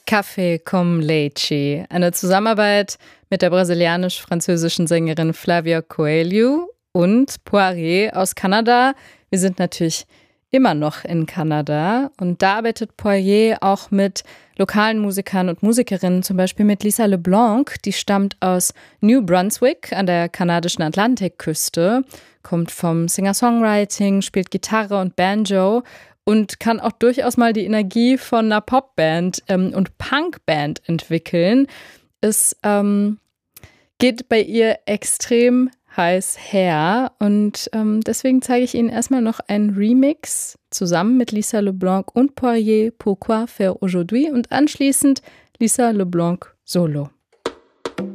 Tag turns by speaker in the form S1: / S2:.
S1: Café com Leite, eine Zusammenarbeit mit der brasilianisch-französischen Sängerin Flavia Coelho und Poirier aus Kanada. Wir sind natürlich immer noch in Kanada und da arbeitet Poirier auch mit lokalen Musikern und Musikerinnen, zum Beispiel mit Lisa LeBlanc, die stammt aus New Brunswick an der kanadischen Atlantikküste, kommt vom Singer-Songwriting, spielt Gitarre und Banjo und kann auch durchaus mal die Energie von einer Popband und Punkband entwickeln. Es geht bei ihr extrem heiß her und deswegen zeige ich Ihnen erstmal noch einen Remix zusammen mit Lisa LeBlanc und Poirier, Pourquoi faire aujourd'hui, und anschließend Lisa LeBlanc solo.